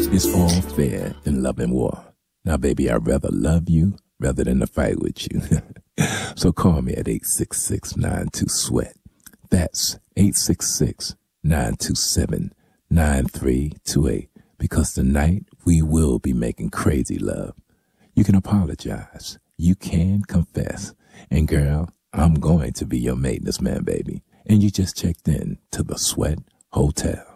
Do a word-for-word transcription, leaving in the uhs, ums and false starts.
It's all fair in love and war. Now, baby, I'd rather love you rather than to fight with you. So call me at eight six six, nine two, sweat. That's eight six six, nine two seven, nine three two eight. Because tonight we will be making crazy love. You can apologize. You can confess. And girl, I'm going to be your maintenance man, baby. And you just checked in to the Sweat Hotel.